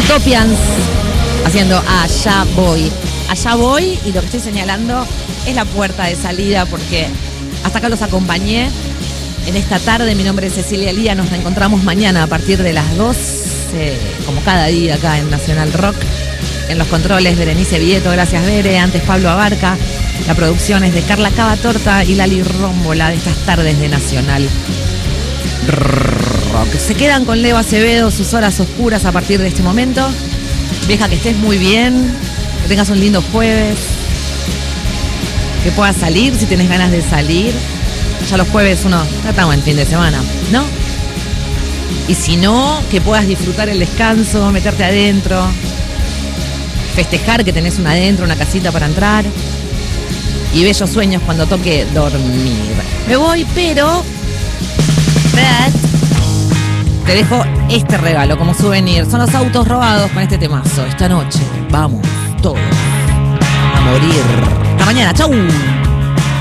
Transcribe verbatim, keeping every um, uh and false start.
Utopians haciendo Allá Voy. Allá voy y lo que estoy señalando es la puerta de salida porque hasta acá los acompañé en esta tarde. Mi nombre es Cecilia Lía. Nos reencontramos mañana a partir de las doce, como cada día acá en Nacional Rock. En los controles, Berenice Vieto, gracias Bere. Antes Pablo Abarca. La producción es de Carla Cavatorta y Lali Rómbola de estas tardes de Nacional Rock. Se quedan con Leo Acevedo, sus horas oscuras a partir de este momento. Vieja, que estés muy bien, que tengas un lindo jueves, que puedas salir si tienes ganas de salir. Ya los jueves uno tratamos en fin de semana, ¿no? Y si no, que puedas disfrutar el descanso, meterte adentro, festejar que tenés una adentro, una casita para entrar. Y bellos sueños cuando toque dormir. Me voy, pero te dejo este regalo como souvenir. Son los autos robados con este temazo. Esta noche vamos todos a morir. Hasta mañana, chau.